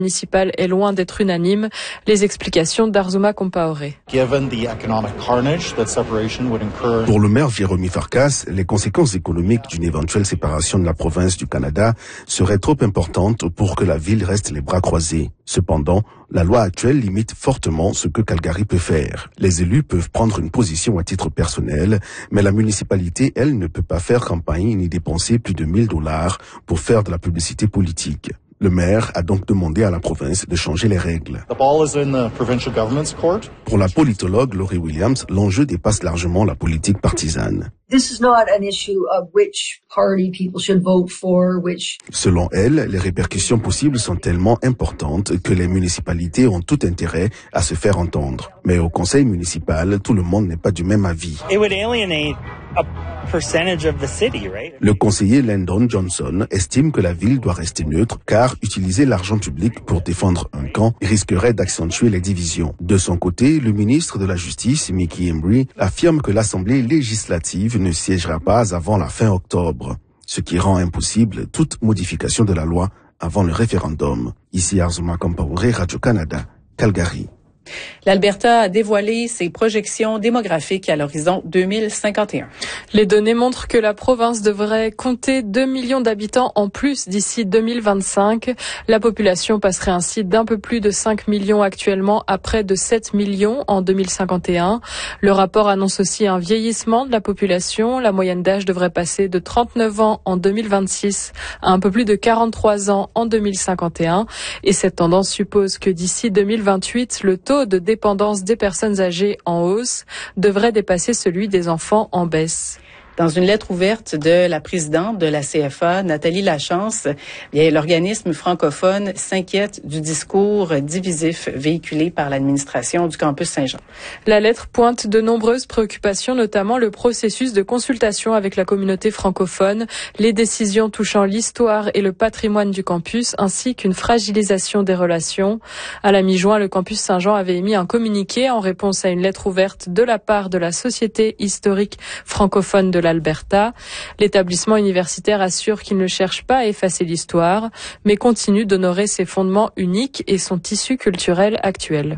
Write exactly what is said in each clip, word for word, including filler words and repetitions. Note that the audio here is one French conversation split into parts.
municipale est loin d'être unanime. Les explications d'Arzuma Compaoré. Pour le maire Jérémy Farkas, les conséquences économiques d'une éventuelle séparation de la province du Canada seraient trop importantes pour que la ville reste les bras croisés. Cependant, la loi actuelle limite fortement ce que Calgary peut faire. Les élus peuvent prendre une position à titre personnel, mais la municipalité, elle, ne peut pas faire campagne ni dépenser plus de mille dollars pour faire de la publicité politique. Le maire a donc demandé à la province de changer les règles. Pour la politologue Laurie Williams, l'enjeu dépasse largement la politique partisane. Selon elle, les répercussions possibles sont tellement importantes que les municipalités ont tout intérêt à se faire entendre. Mais au conseil municipal, tout le monde n'est pas du même avis. Le conseiller Landon Johnson estime que la ville doit rester neutre car utiliser l'argent public pour défendre un camp risquerait d'accentuer les divisions. De son côté, le ministre de la Justice, Mickey Embry, affirme que l'Assemblée législative ne siégera pas avant la fin octobre, ce qui rend impossible toute modification de la loi avant le référendum. Ici Arzuma Compaoré, Radio-Canada, Calgary. L'Alberta a dévoilé ses projections démographiques à l'horizon deux mille cinquante et un. Les données montrent que la province devrait compter deux millions d'habitants en plus d'ici deux mille vingt-cinq. La population passerait ainsi d'un peu plus de cinq millions actuellement à près de sept millions en deux mille cinquante et un. Le rapport annonce aussi un vieillissement de la population. La moyenne d'âge devrait passer de trente-neuf ans en deux mille vingt-six à un peu plus de quarante-trois ans en deux mille cinquante et un. Et cette tendance suppose que d'ici deux mille vingt-huit, le taux de dépendance des personnes âgées en hausse devrait dépasser celui des enfants en baisse. Dans une lettre ouverte de la présidente de la C F A, Nathalie Lachance, bien, l'organisme francophone s'inquiète du discours divisif véhiculé par l'administration du campus Saint-Jean. La lettre pointe de nombreuses préoccupations, notamment le processus de consultation avec la communauté francophone, les décisions touchant l'histoire et le patrimoine du campus, ainsi qu'une fragilisation des relations. À la mi-juin, le campus Saint-Jean avait émis un communiqué en réponse à une lettre ouverte de la part de la Société historique francophone de l'Alberta. L'établissement universitaire assure qu'il ne cherche pas à effacer l'histoire, mais continue d'honorer ses fondements uniques et son tissu culturel actuel.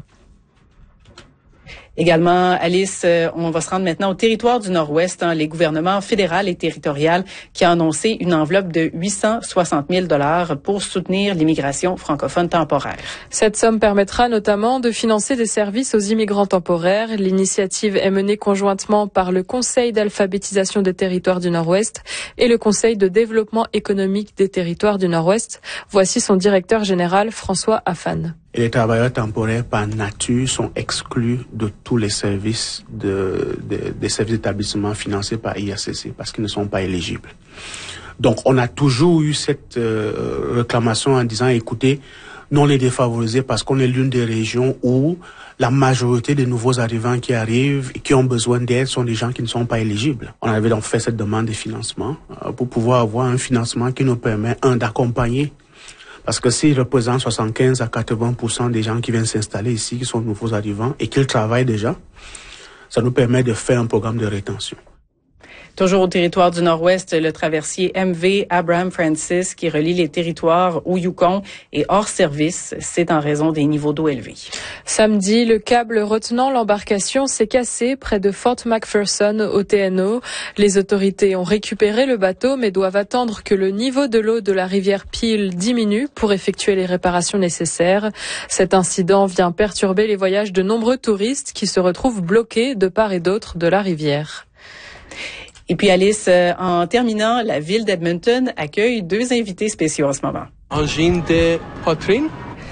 Également, Alice, on va se rendre maintenant au territoire du Nord-Ouest, hein, les gouvernements fédéral et territorial qui a annoncé une enveloppe de huit cent soixante mille dollars pour soutenir l'immigration francophone temporaire. Cette somme permettra notamment de financer des services aux immigrants temporaires. L'initiative est menée conjointement par le Conseil d'alphabétisation des territoires du Nord-Ouest et le Conseil de développement économique des territoires du Nord-Ouest. Voici son directeur général, François Affan. Et les travailleurs temporaires, par nature, sont exclus de tous les services de, de, des services d'établissement financés par I A C C parce qu'ils ne sont pas éligibles. Donc, on a toujours eu cette euh, réclamation en disant, écoutez, non les défavorisés parce qu'on est l'une des régions où la majorité des nouveaux arrivants qui arrivent et qui ont besoin d'aide sont des gens qui ne sont pas éligibles. On avait donc fait cette demande de financement euh, pour pouvoir avoir un financement qui nous permet, un, d'accompagner. Parce que s'ils représentent soixante-quinze à quatre-vingts pour cent des gens qui viennent s'installer ici, qui sont nouveaux arrivants et qu'ils travaillent déjà, ça nous permet de faire un programme de rétention. Toujours au territoire du Nord-Ouest, le traversier M V Abraham Francis qui relie les territoires au Yukon est hors service. C'est en raison des niveaux d'eau élevés. Samedi, le câble retenant l'embarcation s'est cassé près de Fort McPherson au T N O. Les autorités ont récupéré le bateau mais doivent attendre que le niveau de l'eau de la rivière Peel diminue pour effectuer les réparations nécessaires. Cet incident vient perturber les voyages de nombreux touristes qui se retrouvent bloqués de part et d'autre de la rivière. Et puis Alice, en terminant, la ville d'Edmonton accueille deux invités spéciaux en ce moment. Angine de poitrine.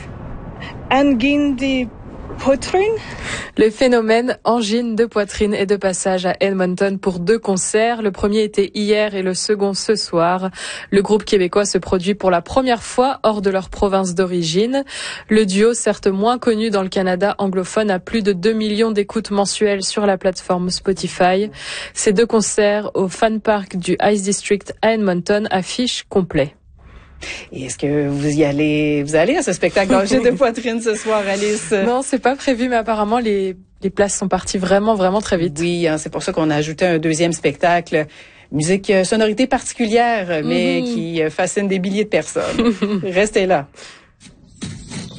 Angine de poitrine. Le phénomène angine de poitrine est de passage à Edmonton pour deux concerts. Le premier était hier et le second ce soir. Le groupe québécois se produit pour la première fois hors de leur province d'origine. Le duo, certes moins connu dans le Canada anglophone, a plus de deux millions d'écoutes mensuelles sur la plateforme Spotify. Ces deux concerts au Fan Park du Ice District à Edmonton affichent complet. Et est-ce que vous y allez, vous allez à ce spectacle d'angine de poitrine ce soir, Alice? Non, c'est pas prévu, mais apparemment les, les places sont parties vraiment, vraiment très vite. Oui, hein, c'est pour ça qu'on a ajouté un deuxième spectacle. Musique, euh, sonorité particulière, mais mm-hmm. qui euh, fascine des milliers de personnes. Restez là.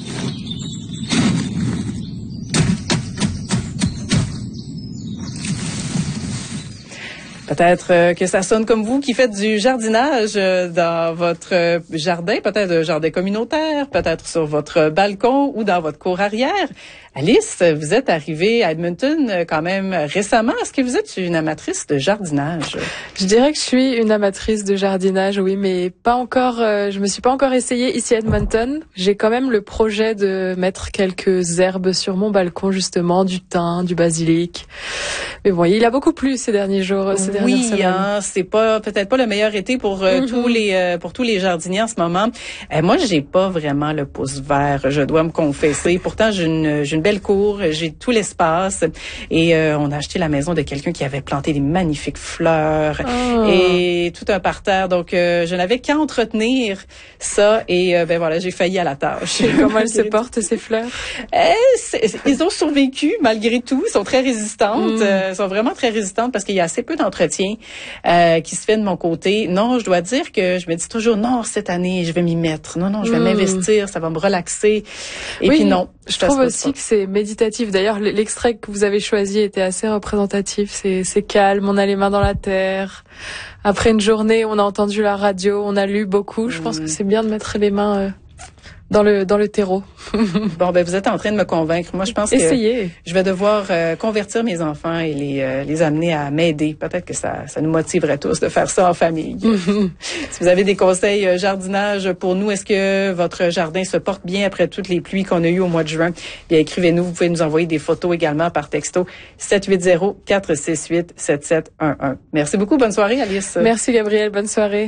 Peut-être euh, que ça sonne comme vous qui faites du jardinage euh, dans votre euh, jardin, peut-être un jardin communautaire, peut-être sur votre balcon ou dans votre cour arrière. Alice, vous êtes arrivée à Edmonton euh, quand même récemment. Est-ce que vous êtes une amatrice de jardinage? Je dirais que je suis une amatrice de jardinage, oui, mais pas encore. Euh, je me suis pas encore essayée ici à Edmonton. J'ai quand même le projet de mettre quelques herbes sur mon balcon, justement, du thym, du basilic. Mais bon, il a beaucoup plu ces derniers jours, ces dernières oui, semaines. Hein, c'est pas peut-être pas le meilleur été pour euh, mm-hmm. tous les euh, pour tous les jardiniers en ce moment. Euh, moi, j'ai pas vraiment le pouce vert, je dois me confesser. Pourtant, j'ai une j'ai une belle cour, j'ai tout l'espace et euh, on a acheté la maison de quelqu'un qui avait planté des magnifiques fleurs oh. et tout un parterre. Donc, euh, je n'avais qu'à entretenir ça et euh, ben voilà, j'ai failli à la tâche. Et comment elles se portent ces fleurs? Euh, ils ont survécu malgré tout. Ils sont très résistantes. Mm. Euh, sont vraiment très résistantes parce qu'il y a assez peu d'entretien euh, qui se fait de mon côté. Non, je dois dire que je me dis toujours non, cette année, je vais m'y mettre. Non, non, je vais mmh. m'investir, ça va me relaxer. Et oui, puis non. Je trouve aussi pas. que c'est méditatif. D'ailleurs, l'extrait que vous avez choisi était assez représentatif. C'est, c'est calme, on a les mains dans la terre. Après une journée, on a entendu la radio, on a lu beaucoup. Je mmh. pense que c'est bien de mettre les mains euh, dans le dans le terreau. Bon, ben vous êtes en train de me convaincre. Moi, je pense Essayez. que je vais devoir euh, convertir mes enfants et les euh, les amener à m'aider. Peut-être que ça ça nous motiverait tous de faire ça en famille. Si vous avez des conseils euh, jardinage pour nous, est-ce que votre jardin se porte bien après toutes les pluies qu'on a eues au mois de juin? Bien, écrivez-nous. Vous pouvez nous envoyer des photos également par texto sept huit zéro, quatre six huit, sept sept un un. Merci beaucoup. Bonne soirée, Alice. Merci, Gabrielle. Bonne soirée.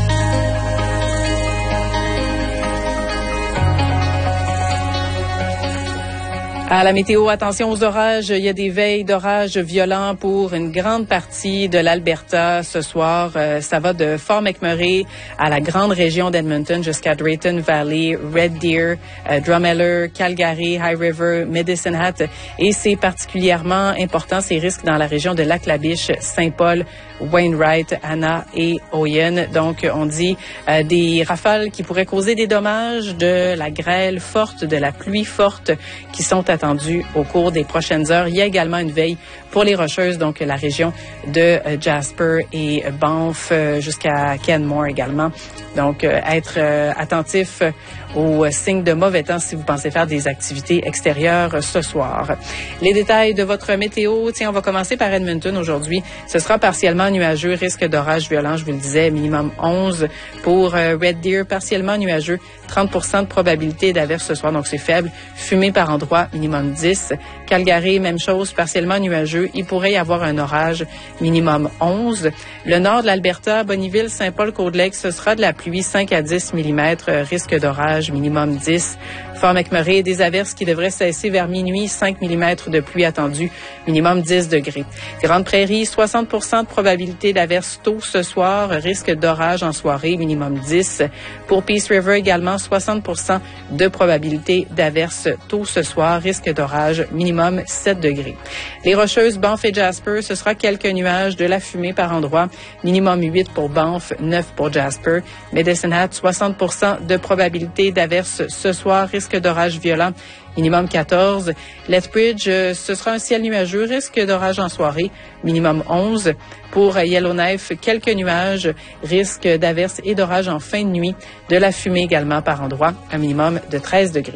À la météo, attention aux orages. Il y a des veilles d'orages violents pour une grande partie de l'Alberta ce soir. Euh, ça va de Fort McMurray à la grande région d'Edmonton jusqu'à Drayton Valley, Red Deer, euh, Drumheller, Calgary, High River, Medicine Hat. Et c'est particulièrement important, ces risques dans la région de Lac-la-Biche, Saint-Paul, Wainwright, Anna et Oyen. Donc, on dit euh, des rafales qui pourraient causer des dommages, de la grêle forte, de la pluie forte qui sont attendues au cours des prochaines heures. Il y a également une veille pour les Rocheuses, donc la région de euh, Jasper et Banff euh, jusqu'à Canmore également. Donc, euh, être euh, attentif aux signes de mauvais temps si vous pensez faire des activités extérieures ce soir. Les détails de votre météo, tiens, on va commencer par Edmonton aujourd'hui. Ce sera partiellement nuageux, risque d'orage violent, je vous le disais, minimum onze. Pour euh, Red Deer, partiellement nuageux, trente pour cent de probabilité d'averse ce soir, donc c'est faible. Fumée par endroit, minimum dix. Calgary, même chose, partiellement nuageux. Il pourrait y avoir un orage, minimum onze. Le nord de l'Alberta, Bonnyville, Saint-Paul, Cold-Lake, ce sera de la pluie, cinq à dix millimètres, risque d'orage, minimum dix. Fort McMurray, des averses qui devraient cesser vers minuit, cinq millimètres de pluie attendue, minimum dix degrés. Grande Prairie, soixante pour cent de probabilité d'averse tôt ce soir, risque d'orage en soirée, minimum dix. Pour Peace River également, soixante pour cent de probabilité d'averse tôt ce soir, risque d'orage, minimum sept degrés. Les Rocheuses, Banff et Jasper, ce sera quelques nuages, de la fumée par endroit, minimum huit pour Banff, neuf pour Jasper. Medicine Hat, soixante pour cent de probabilité d'averse ce soir, risque d'orage violent, minimum quatorze. Lethbridge, euh, ce sera un ciel nuageux, risque d'orage en soirée, minimum onze. Pour Yellowknife, quelques nuages, risque d'averse et d'orage en fin de nuit, de la fumée également par endroit, un minimum de treize degrés.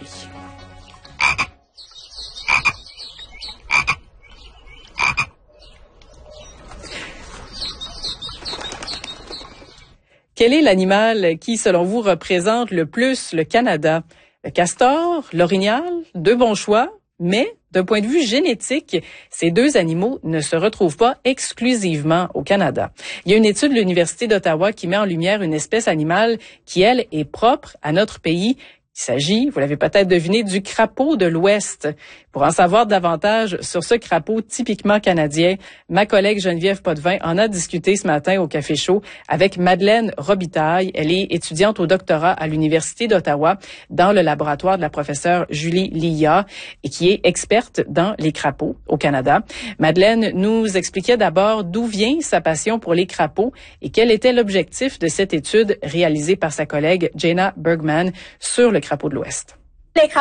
Quel est l'animal qui, selon vous, représente le plus le Canada? Le castor, l'orignal, deux bons choix, mais d'un point de vue génétique, ces deux animaux ne se retrouvent pas exclusivement au Canada. Il y a une étude de l'Université d'Ottawa qui met en lumière une espèce animale qui, elle, est propre à notre pays. Il s'agit, vous l'avez peut-être deviné, du crapaud de l'Ouest. Pour en savoir davantage sur ce crapaud typiquement canadien, ma collègue Geneviève Potvin en a discuté ce matin au Café Chaud avec Madeleine Robitaille. Elle est étudiante au doctorat à l'Université d'Ottawa dans le laboratoire de la professeure Julie Liat et qui est experte dans les crapauds au Canada. Madeleine nous expliquait d'abord d'où vient sa passion pour les crapauds et quel était l'objectif de cette étude réalisée par sa collègue Jana Bergman sur le crapaud de l'Ouest. Les